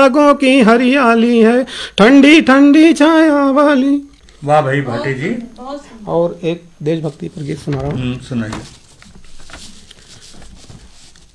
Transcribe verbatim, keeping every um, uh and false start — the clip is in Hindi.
बागों की हरियाली है, ठंडी ठंडी छाया वाली। वाह भाई भाटी जी। और एक देशभक्ति पर गीत सुना रहा हूँ, सुनाइए।